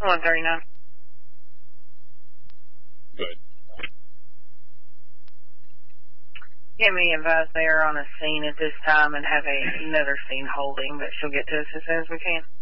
139. Good. Give me advice they are on a scene at this time and have another scene holding, but she'll get to us as soon as we can.